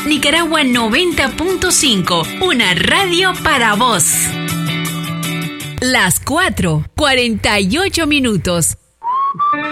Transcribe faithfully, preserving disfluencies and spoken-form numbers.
Nicaragua noventa punto cinco, una radio para vos. Las cuatro, cuarenta y ocho minutos.